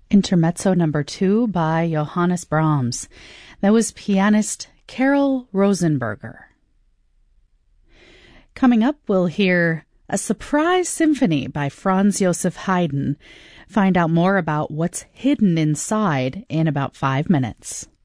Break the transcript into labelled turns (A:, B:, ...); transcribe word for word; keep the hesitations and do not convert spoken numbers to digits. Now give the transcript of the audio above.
A: Intermezzo number two by Johannes Brahms. That was pianist Carol Rosenberger. Coming up, we'll hear a surprise symphony by Franz Joseph Haydn. Find out more about what's hidden inside in about five minutes.